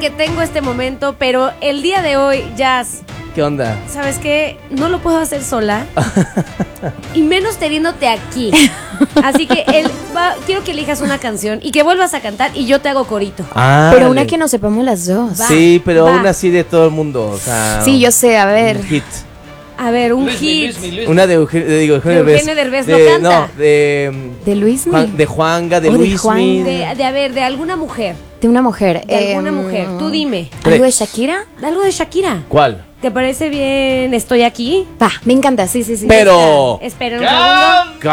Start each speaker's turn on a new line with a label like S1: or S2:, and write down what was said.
S1: que tengo este momento, pero el día de hoy, Jazz,
S2: ¿Qué onda?
S1: ¿sabes qué? No lo puedo hacer sola. Y menos teniéndote aquí. Así que quiero que elijas una canción y que vuelvas a cantar y yo te hago corito.
S3: Pero una que nos sepamos las dos.
S1: Va.
S2: Sí, pero
S1: va.
S2: una así de todo el mundo. O sea,
S3: Sí, yo sé, a ver.
S2: un hit.
S1: A ver, un
S4: Luismi,
S1: hit.
S4: Luismi, Luismi.
S2: Una de Eugenio
S1: Eugenio Derbez no
S2: de,
S1: canta.
S2: No,
S3: ¿De Luismi?
S2: de Juanga, de
S3: O de
S2: Luismi.
S3: Juan.
S1: A ver, de alguna mujer.
S3: De una mujer.
S1: De alguna mujer. Tú dime.
S3: ¿Algo de Shakira?
S1: Algo de Shakira.
S2: ¿Cuál?
S1: ¿Te parece bien? ¿Estoy aquí?
S3: Va, me encanta, sí.
S2: Pero...
S1: Espera un segundo.